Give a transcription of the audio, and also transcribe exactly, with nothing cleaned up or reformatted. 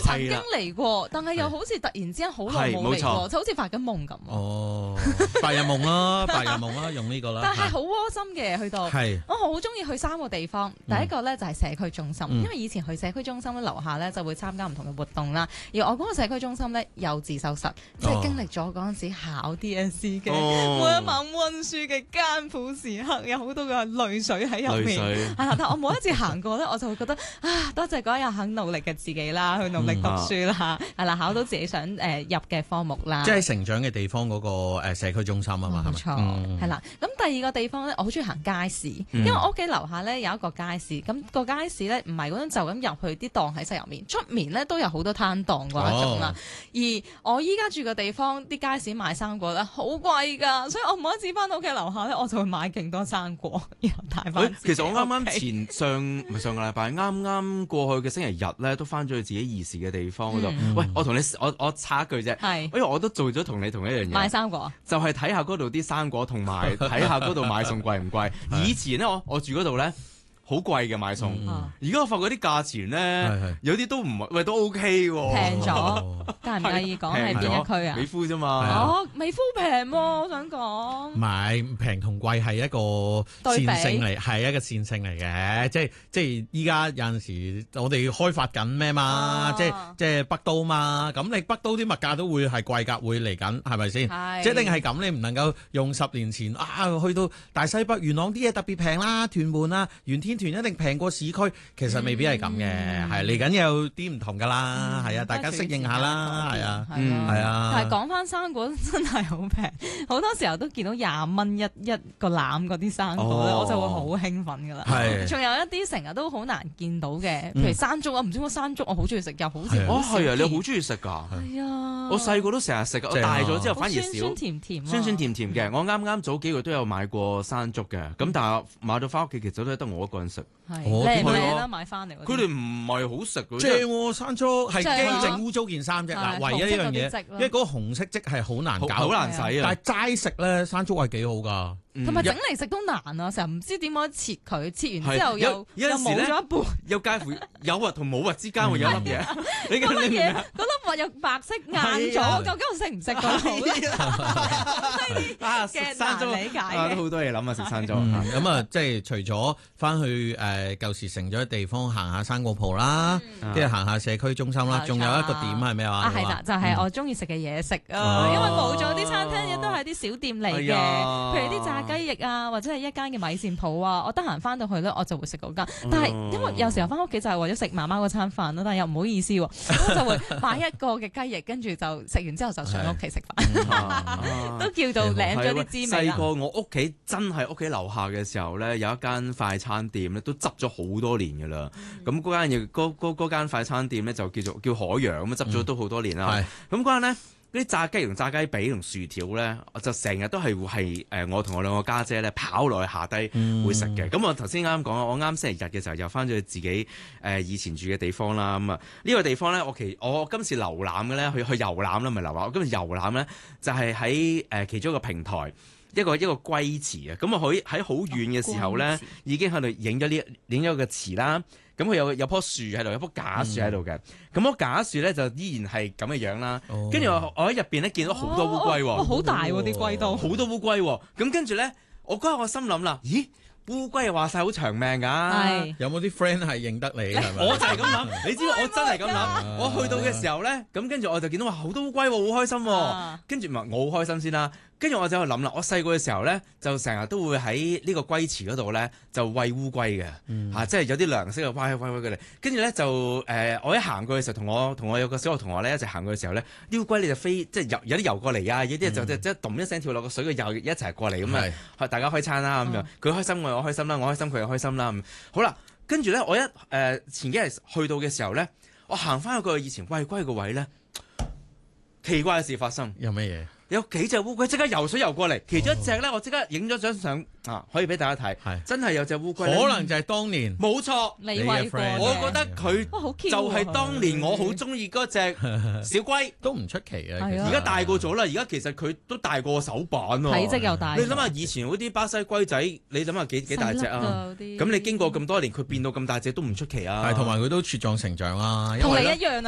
曾經嚟過，但係又好似突然之間好耐冇嚟過，就好似發緊夢咁。 哦，白日夢啦，白日夢啦，用呢個啦。 但係好窩心嘅，去到我好中意去三個地方。第一個咧就係社區中心，因為以前去社區中心咧樓下咧就會參加唔同嘅活動啦。而我嗰個社區中心咧有自修室，即係經歷咗嗰陣時考 D S E 嘅每一晚溫書嘅艱苦時刻，有好多嘅淚水喺入面。係啦，但我每一次行過咧，我就會覺得啊，多謝嗰一日肯努力嘅自己啦，去努力讀書啦，係啦，考到自己想誒入嘅科目啦。 即係成長嘅地方嗰個誒社區中心啊嘛，係咪？ 冇錯，係啦。咁第二個地方咧，我好中意行街市，因為我屋企樓下咧有一個街市，咁個街市咧唔係嗰種就咁入去啲檔喺晒入面，出面咧都有好多攤檔嗰一種啦。而我依家住嘅地方啲街市賣生果咧好貴㗎，所以我每一次翻到屋企樓下咧，我就會買勁多生果，然後帶翻。 其實我啱啱前上唔係上個禮拜，啱啱過去嘅星期日咧，都翻咗去自己兒時嘅地方嗰度。嗯、喂，我同你我我插一句啫，係，因為我都做咗同你同一樣嘢， 買生果， 就係睇下嗰度啲生果，同埋睇下嗰度買餸貴唔貴。以前咧，我我住嗰度咧。好貴嘅買餸，而家我發覺啲價錢咧，有啲都唔係，喂都 OK 喎， 平咗，介唔介意講係邊一區啊？ 美孚啫嘛， 哦，美孚平喎，我想講。 唔係平同貴係一個線性嚟，係一個線性嚟嘅，即係即係依家有陣時我哋開發緊咩嘛，即係即係北都嘛，咁你北都啲物價都會係貴價，會嚟緊，係咪先？係，即係一定係咁，你唔能夠用十年前啊去到大西北元朗啲嘢特別平啦，屯門啊，元天團一定平過市區，其實未必係咁嘅，係嚟緊有啲唔同噶啦，係啊，大家適應下啦，係啊，係啊。 但係講翻生果真係好平，好多時候都見到廿蚊一一個籃嗰啲生果咧，我就會好興奮噶啦。係，仲有一啲成日都好難見到嘅，譬如山竹啊，唔知個山竹我好中意食，又好似哦係啊，你好中意食㗎？ 係啊， 我細個都成日食，我大咗之後反而少。酸酸甜甜，酸酸甜甜嘅。我啱啱早幾個月都有買過山竹嘅，咁但係買到翻屋企其實都係得我一個人食。 係靚唔靚啦？買翻嚟佢哋唔係好食嘅， 正喎山竹係驚整污糟件衫啫。嗱，唯一呢樣嘢，因為嗰個紅色漬係好難搞， 好難洗啊。 但係齋食咧，山竹係幾好㗎。 同埋整嚟食都難啊！成日唔知點樣切佢，切完之後又又冇咗一半， 又介乎有核同冇核之間會有粒嘢。 你嗰粒嘢，嗰粒核又白色硬咗，究竟我食唔食到好咧？ 啊，食山竹理解嘅，都好多嘢諗啊！食山竹咁啊，即係除咗翻去誒舊時成咗地方行下生果鋪啦，跟住行下社區中心啦，仲有一個點係咩話？ 啊係啦，就係我中意食嘅嘢食啊！因為冇咗啲餐廳，亦都係啲小店嚟嘅，譬如啲炸雞翼啊，或者係一間嘅米線鋪啊，我得閒翻到去咧，我就會食嗰間。但係因為有時候翻屋企就係為咗食媽媽嗰餐飯咯，但係又唔好意思喎，咁就會買一個嘅雞翼，跟住就食完之後就上屋企食飯，都叫做領咗啲滋味啦。 細個我屋企真係屋企樓下嘅時候咧，有一間快餐店咧，都執咗好多年㗎啦。咁嗰間嘢，嗰嗰嗰間快餐店咧就叫做叫海洋咁啊，執咗都好多年啦。咁嗰間咧。嗰啲炸雞同炸雞髀同薯條咧，我就成日都係係誒我同我兩個家姐咧跑落去下低會食嘅。咁、嗯、我頭先啱啱講我啱星期日嘅時候又翻咗去自己誒、呃、以前住嘅地方啦。咁啊呢個地方咧，我其我今次遊覽嘅咧，去去遊覽啦，唔係遊覽。我今次遊覽咧就係喺誒其中一個平台。一個一個龜池啊，咁啊喺喺好遠嘅時候咧，哦、已經喺度影咗呢影咗個池啦。咁佢有有棵樹喺度，有棵假樹喺度嘅。咁棵、嗯、假樹咧就依然係咁嘅樣啦。跟住、哦、我我喺入邊咧見到好多烏龜喎， 好大喎啲龜都， 好多烏龜喎。咁跟住咧，我嗰日我心諗啦，咦？烏龜又話晒好長命㗎， 是有冇啲 friend 係認得你係咪？ 我就係咁諗，你知我真係咁諗。我去到嘅時候咧，咁跟住我就見到話好多烏龜喎，好開心喎。跟住咪我好開心先啦。跟住我就喺度諗啦，我細個嘅時候咧，就成日都會喺呢個龜池嗰度咧，就餵烏龜嘅，嚇、嗯啊，即係有啲糧食啊，餵餵餵佢哋。跟住咧就誒、呃，我一行過嘅時候，同我同我有個小學同學咧一齊行過嘅時候咧，啲烏龜你就飛，即係游有啲游過嚟啊，有啲就即即咚一聲跳落個水，佢又一齊過嚟咁啊，是大家開餐啦咁樣，佢開心我又開心啦，我開心佢又開心啦。好啦，跟住咧我一誒、呃、前幾日去到嘅時候咧，我行翻去個以前餵龜個位咧，奇怪嘅事發生。 有咩嘢？ 有幾隻烏龜即刻游水游過嚟，其中一隻咧，我即刻影咗張相啊，可以俾大家睇，係真係有隻烏龜， 可能就係當年冇錯， 你餵過， 我覺得佢就係當年我好中意嗰隻小龜， 都唔出奇啊！ 而家大個咗啦，而家其實佢都大過手板喎， 體積又大。 你諗下以前嗰啲巴西龜仔，你諗下幾幾大隻啊？咁你經過咁多年，佢變到咁大隻都唔出奇啊！ 係同埋佢都茁壯成長啊， 同你一樣啊！